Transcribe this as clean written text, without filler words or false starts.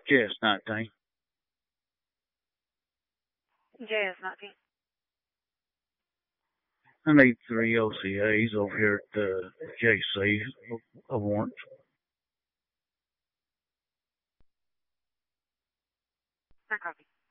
JS19. JS19. I need 3 OCAs over here at the JC of warrants. I copy.